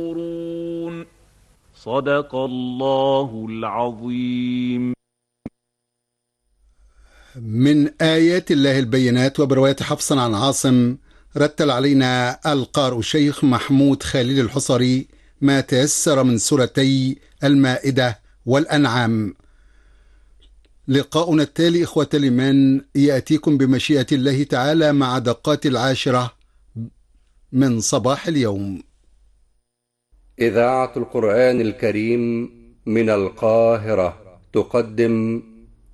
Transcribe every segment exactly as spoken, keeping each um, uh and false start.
صدق الله العظيم. من آيات الله البينات. وبرواية حفص عن عاصم رتل علينا القارئ الشيخ محمود خالد الحصري ما تيسر من سورتي المائدة والأنعام. لقاؤنا التالي إخوة الإيمان يأتيكم بمشيئة الله تعالى مع دقات العاشرة من صباح اليوم. إذاعة القرآن الكريم من القاهرة تقدم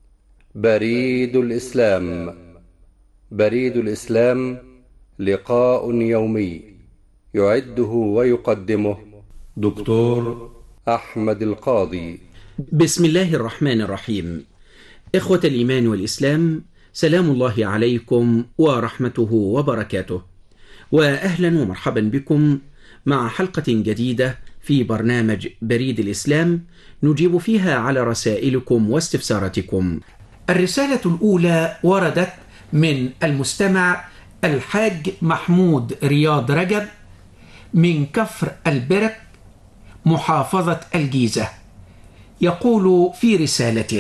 بريد الإسلام. بريد الإسلام لقاء يومي يعده ويقدمه دكتور أحمد القاضي. بسم الله الرحمن الرحيم. إخوة الإيمان والإسلام، سلام الله عليكم ورحمته وبركاته، وأهلا ومرحبا بكم مع حلقة جديدة في برنامج بريد الإسلام نجيب فيها على رسائلكم واستفساراتكم. الرسالة الأولى وردت من المستمع الحاج محمود رياض رجب من كفر البرك محافظة الجيزة. يقول في رسالته: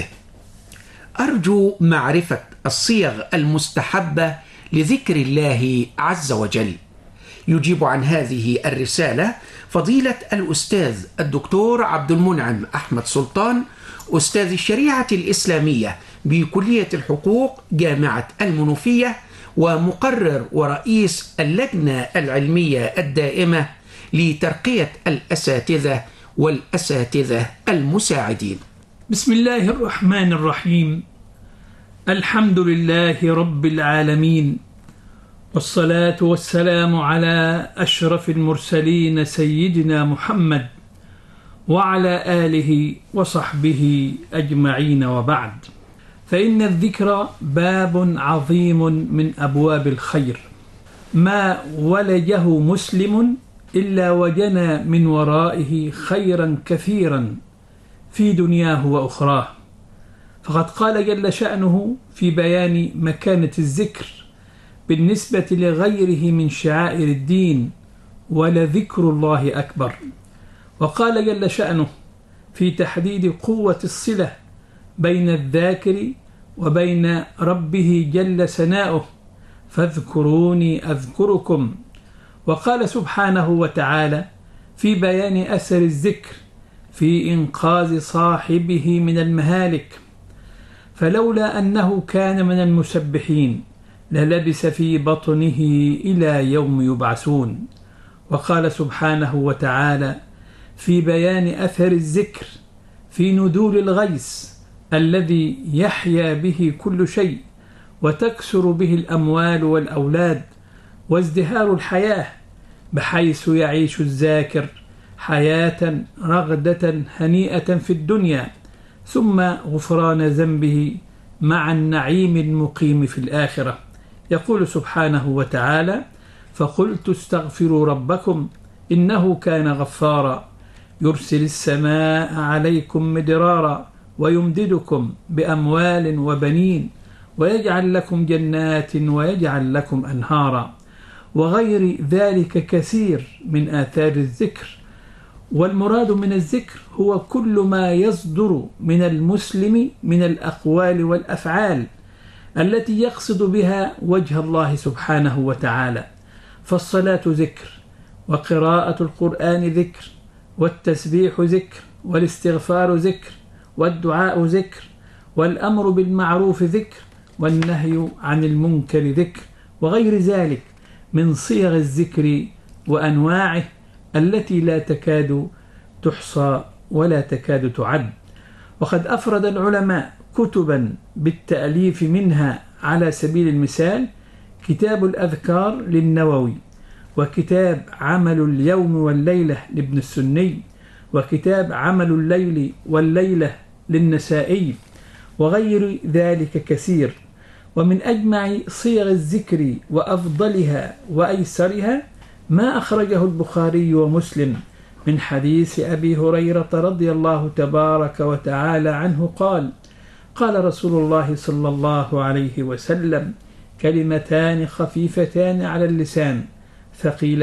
أرجو معرفة الصيغ المستحبة لذكر الله عز وجل. يجيب عن هذه الرسالة فضيلة الأستاذ الدكتور عبد المنعم أحمد سلطان، أستاذ الشريعة الإسلامية بكلية الحقوق جامعة المنوفية، ومقرر ورئيس اللجنة العلمية الدائمة لترقية الأساتذة والأساتذة المساعدين. بسم الله الرحمن الرحيم. الحمد لله رب العالمين، والصلاة والسلام على أشرف المرسلين سيدنا محمد وعلى آله وصحبه أجمعين، وبعد، فإن الذكر باب عظيم من أبواب الخير، ما ولجه مسلم إلا وجنى من ورائه خيرا كثيرا في دنياه وأخراه. فقد قال جل شأنه في بيان مكانة الذكر بالنسبة لغيره من شعائر الدين: ولذكر الله أكبر. وقال جل شأنه في تحديد قوة الصلة بين الذاكر وبين ربه جل ثناؤه: فاذكروني أذكركم. وقال سبحانه وتعالى في بيان أثر الذكر في إنقاذ صاحبه من المهالك: فلولا أنه كان من المسبحين للبث في بطنه إلى يوم يبعثون. وقال سبحانه وتعالى في بيان أثر الذكر في نزول الغيث الذي يحيا به كل شيء وتكثر به الأموال والأولاد وازدهار الحياة، بحيث يعيش الذاكر حياة رغدة هنيئة في الدنيا، ثم غفران ذنبه مع النعيم المقيم في الآخرة. يقول سبحانه وتعالى: فقلت استغفروا ربكم إنه كان غفارا يرسل السماء عليكم مدرارا ويمددكم بأموال وبنين ويجعل لكم جنات ويجعل لكم أنهارا، وغير ذلك كثير من آثار الذكر. والمراد من الذكر هو كل ما يصدر من المسلم من الأقوال والأفعال التي يقصد بها وجه الله سبحانه وتعالى. فالصلاة ذكر، وقراءة القرآن ذكر، والتسبيح ذكر، والاستغفار ذكر، والدعاء ذكر، والأمر بالمعروف ذكر، والنهي عن المنكر ذكر، وغير ذلك من صيغ الذكر وأنواعه التي لا تكاد تحصى ولا تكاد تعد. وقد أفرد العلماء كتبا بالتأليف، منها على سبيل المثال كتاب الأذكار للنووي، وكتاب عمل اليوم والليلة لابن السني، وكتاب عمل الليل والليلة للنسائي، وغير ذلك كثير. ومن أجمع صيغ الذكر وأفضلها وأيسرها ما أخرجه البخاري ومسلم من حديث أبي هريرة رضي الله تبارك وتعالى عنه قال: قال رسول الله صلى الله عليه وسلم: كلمتان خفيفتان على اللسان ثقيلتان